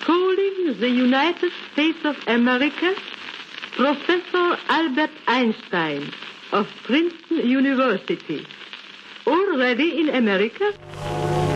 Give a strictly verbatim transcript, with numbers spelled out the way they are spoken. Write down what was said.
calling the United States of America, Professor Albert Einstein of Princeton University. Already in America?